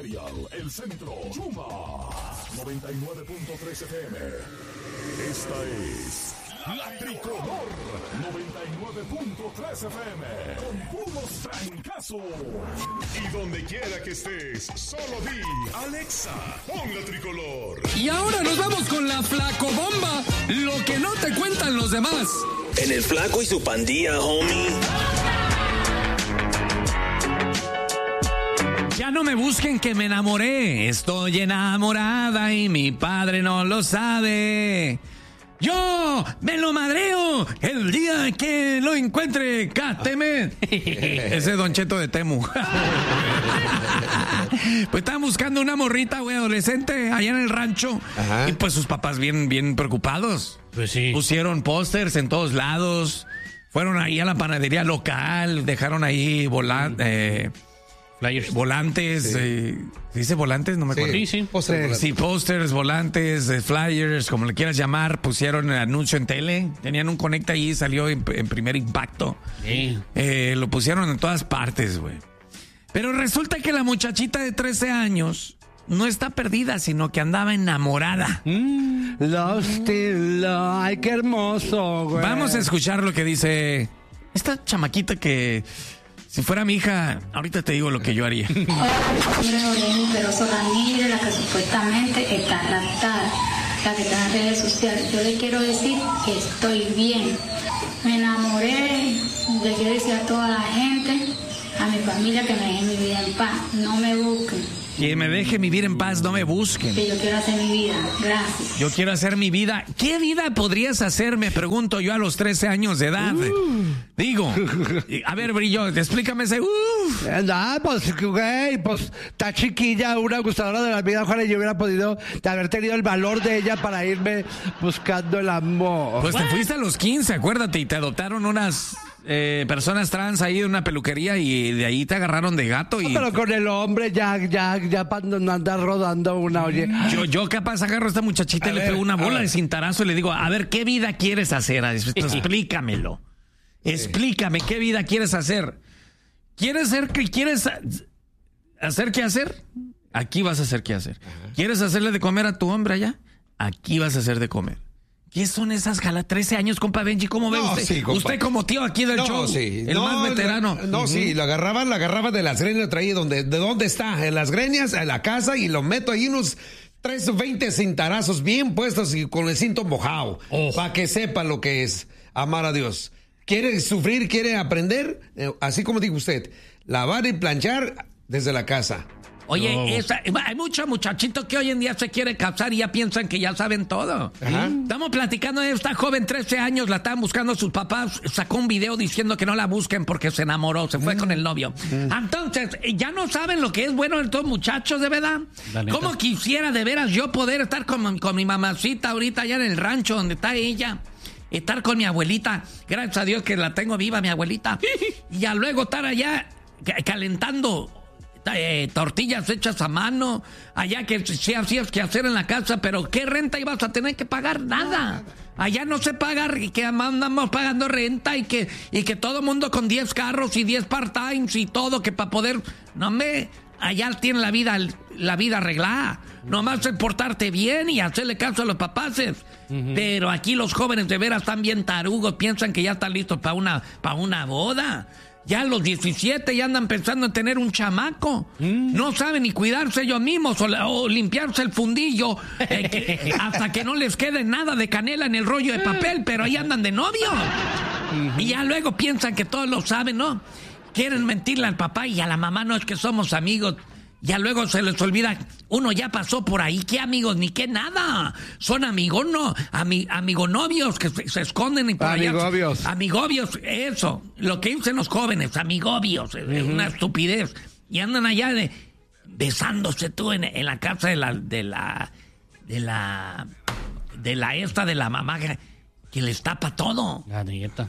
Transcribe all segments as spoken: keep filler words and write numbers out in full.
Imperial, El Centro, Yuma, noventa y nueve punto tres F M. Esta es La Tricolor, noventa y nueve punto tres F M, con puros trancazos. Y donde quiera que estés, solo di, Alexa, pon La Tricolor. Y ahora nos vamos con la Flacobomba, lo que no te cuentan los demás. En el Flaco y su pandilla, homie. Ya no me busquen que me enamoré, estoy enamorada y mi padre no lo sabe. Yo me lo madreo el día que lo encuentre, Cáteme. Ese Don Cheto de Temu. Pues estaban buscando una morrita, güey, adolescente, allá en el rancho. Ajá. Y pues sus papás bien, bien preocupados. Pues sí. Pusieron pósters en todos lados. Fueron ahí a la panadería local, dejaron ahí volantes. Eh, Flyers. Volantes, sí. eh, ¿se dice volantes? No me acuerdo. Sí, sí, pósters. Sí, pósters, volantes, eh, flyers, como le quieras llamar. Pusieron el anuncio en tele. Tenían un conecta ahí, salió en, en Primer Impacto. Sí. Eh, lo pusieron en todas partes, güey. Pero resulta que la muchachita de trece años no está perdida, sino que andaba enamorada. Mm. Lost in love. Ay, qué hermoso, güey. Vamos a escuchar lo que dice esta chamaquita que... Si fuera mi hija, ahorita te digo lo que yo haría. Hola, mi nombre es Lorena, pero soy la niña, la que supuestamente está raptada, la que está en las redes sociales. Yo le quiero decir que estoy bien. Me enamoré, le quiero decir a toda la gente, a mi familia, que me dejen mi vida en paz. No me busquen. Que me deje vivir en paz, no me busquen. Que yo quiero hacer mi vida, gracias. Yo quiero hacer mi vida. ¿Qué vida podrías hacer, me pregunto yo, a los trece años de edad? Uh. Digo, a ver, Brillo, explícame ese... Uh. Ah, pues, güey, pues, está chiquilla, una gustadora de la vida. Ojalá yo hubiera podido haber tenido el valor de ella para irme buscando el amor. Pues te fuiste a los quince, acuérdate, y te adoptaron unas... Eh, personas trans ahí en una peluquería y de ahí te agarraron de gato y... No, pero con el hombre ya, ya, ya para no andar rodando una, oye. Yo, yo capaz agarro a esta muchachita a y ver, le pego una bola de cintarazo y le digo, a ver, ¿qué vida quieres hacer? Explícamelo. Explícame, ¿qué vida quieres hacer? ¿Quieres hacer qué quieres hacer qué hacer? Aquí vas a hacer qué hacer. ¿Quieres hacerle de comer a tu hombre allá? Aquí vas a hacer de comer. ¿Qué son esas jalas? trece años, compa Benji, ¿cómo ve no, usted? Sí, usted como tío aquí del no, show, sí. el no, más veterano. No, no uh-huh. sí, lo agarraba, lo agarraba de las greñas, lo traía donde, ¿de dónde está? En las greñas, en la casa, y lo meto ahí unos tres o veinte cintarazos bien puestos y con el cinto mojado, oh. para que sepa lo que es amar a Dios. ¿Quiere sufrir, quiere aprender? Eh, así como dijo usted, lavar y planchar desde la casa. Oye, no. esa, hay muchos muchachitos que hoy en día se quieren casar y ya piensan que ya saben todo. Ajá. Estamos platicando de esta joven, trece años, la estaban buscando sus papás, sacó un video diciendo que no la busquen porque se enamoró, se fue mm. con el novio. Mm. Entonces, ya no saben lo que es bueno estos muchachos, de verdad. ¿Cómo quisiera de veras yo poder estar con, con mi mamacita ahorita allá en el rancho donde está ella? Estar con mi abuelita, gracias a Dios que la tengo viva, mi abuelita. Y ya luego estar allá calentando Eh, tortillas hechas a mano, allá que sí hacías que hacer en la casa, pero ¿qué renta ibas a tener que pagar? Nada. Allá no se paga, que andamos pagando renta y que, y que todo mundo con diez carros y diez part-times y todo, que para poder, no me, allá tienen la vida, la vida arreglada. Nomás es portarte bien y hacerle caso a los papaces. Uh-huh. Pero aquí los jóvenes de veras están bien tarugos, piensan que ya están listos para una, para una boda. Ya a los diecisiete ya andan pensando en tener un chamaco. Mm. No saben ni cuidarse ellos mismos o, o limpiarse el fundillo eh, que, hasta que no les quede nada de canela en el rollo de papel, pero ahí andan de novio. Mm-hmm. Y ya luego piensan que todos lo saben, ¿no? Quieren mentirle al papá y a la mamá, no es que somos amigos. Ya luego se les olvida, uno ya pasó por ahí, ¿qué amigos? Ni qué nada. Son amigos, no, ami, amigonovios que se, se esconden y por amigobios. allá. Amigobios, eso, lo que dicen los jóvenes, amigobios, uh-huh. Es una estupidez. Y andan allá de, besándose tú en, en la casa de la, de la, de la, de la esta de la mamá que, que les tapa todo. La nieta.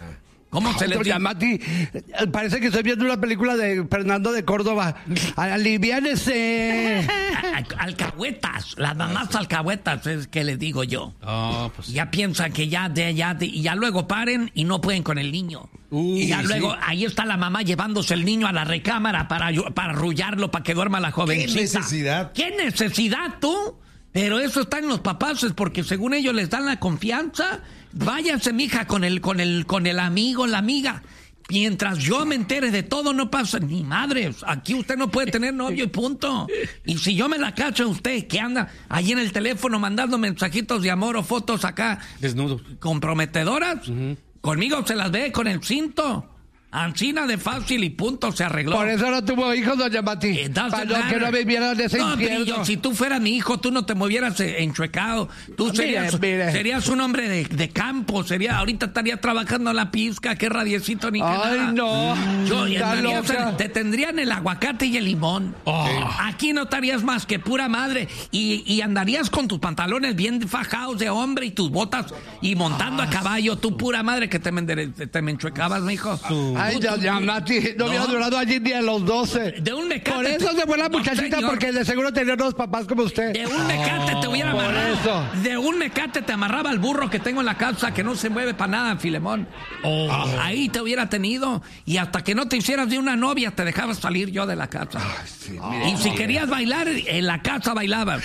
¿Cómo se les dice? Doña Mati, parece que estoy viendo una película de Fernando de Córdoba. Aliviánese. Alcahuetas, las mamás alcahuetas es que les digo yo. Oh, pues. Ya piensan que ya, de, ya, de, y ya luego paren y no pueden con el niño. Uh, y ya sí. luego ahí está la mamá llevándose el niño a la recámara para, para arrullarlo, para que duerma la jovencita. ¿Qué necesidad? ¿Qué necesidad tú? Pero eso está en los papás, es porque según ellos les dan la confianza. Váyanse, mija, con el, con el, con el amigo, la amiga. Mientras yo me entere de todo, no pasa ni madres. Aquí usted no puede tener novio y punto. Y si yo me la cacho a usted, que anda ahí en el teléfono mandando mensajitos de amor o fotos acá Desnudo. comprometedoras, uh-huh. conmigo se las ve con el cinto. Ancina de fácil y punto, se arregló. Por eso no tuvo hijos, doña Mati. Eh, Para no, que no vivieran de ese no, infierno. Brillo, si tú fueras mi hijo, tú no te movieras enchuecado. Tú serías, mire, mire. serías un hombre de, de campo. Sería, ahorita estaría trabajando la pizca, qué radiecito ni qué Ay, nada. no. Yo, Está andarías, loca. te tendrían el aguacate y el limón. Oh. Aquí no estarías más que pura madre. Y, y andarías con tus pantalones bien fajados de hombre y tus botas y montando ah, a caballo. Tú pura madre que te, mendere, te, te me enchuecabas, mijo. Ay, doña Mati. No, no hubiera durado allí ni a los doce. De un mecate. Por eso se fue la No, muchachita, señor. porque de seguro tenía unos papás como usted. De un mecate te hubiera por amarrado. eso. De un mecate te amarraba el burro que tengo en la casa que no se mueve para nada, Filemón. Oh. Ahí te hubiera tenido. Y hasta que no te hicieras de una novia, te dejabas salir yo de la casa. Ay, sí, y mire, si mire. querías bailar, en la casa bailabas.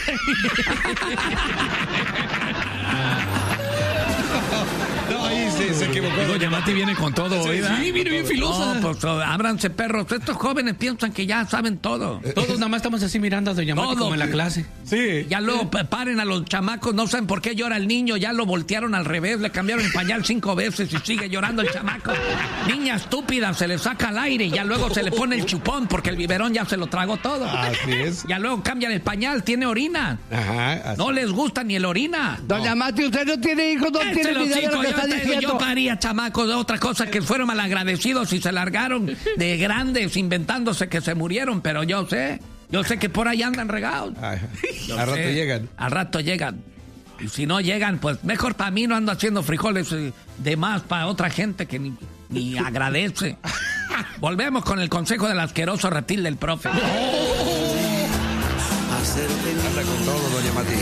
No, ahí se, se equivocó. Doña Mati viene con todo hoy, ¿verdad? Sí, viene bien filosa. No, pues oh, ábranse, perros. Estos jóvenes piensan que ya saben todo. Todos nada más estamos así mirando a doña Mati Todo. como en la clase. Sí. Ya luego pa- paren a los chamacos, no saben por qué llora el niño, ya lo voltearon al revés, le cambiaron el pañal cinco veces y sigue llorando el chamaco. Niña estúpida, se le saca al aire y ya luego se le pone el chupón porque el biberón ya se lo tragó todo. Así es. Ya luego cambian el pañal, tiene orina. Ajá. Así. No les gusta ni el orina. Doña Mati, usted no tiene hijos, no Cállate tiene ni los idea de lo hijos, que yo está tengo- diciendo. Yo paría chamacos de otra cosa que fueron malagradecidos y se largaron de grandes inventándose que se murieron, pero yo sé, yo sé que por ahí andan regados. Ay, Yo al rato sé, llegan. Al rato llegan. Y si no llegan, pues mejor para mí no ando haciendo frijoles eh, de más para otra gente que ni, ni agradece. Volvemos con el consejo del asqueroso reptil del profe. Anda con todo, doña Mati.